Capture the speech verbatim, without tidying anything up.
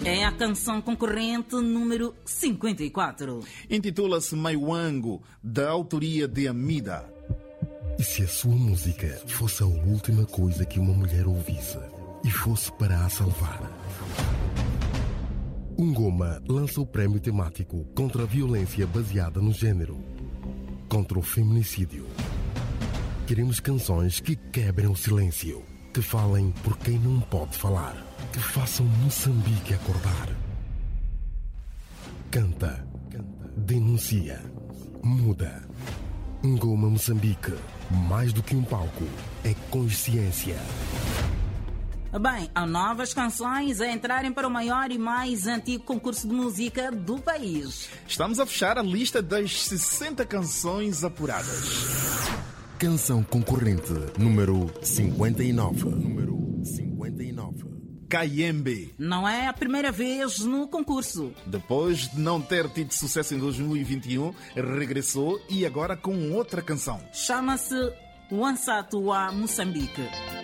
É a canção concorrente número cinquenta e quatro. Intitula-se Maiwango, da autoria de Amida. E se a sua música fosse a última coisa que uma mulher ouvisse e fosse para a salvar? Ngoma lança o prémio temático contra a violência baseada no género, contra o feminicídio. Queremos canções que quebrem o silêncio, que falem por quem não pode falar, que façam Moçambique acordar. Canta, denuncia, muda. Ngoma Moçambique, mais do que um palco, é consciência. Bem, há novas canções a entrarem para o maior e mais antigo concurso de música do país. Estamos a fechar a lista das sessenta canções apuradas. Canção concorrente número cinquenta e nove. Número cinquenta e nove. Kayembe. Não é a primeira vez no concurso. Depois de não ter tido sucesso em dois mil e vinte e um, regressou e agora com outra canção. Chama-se Wansatu wa Moçambique.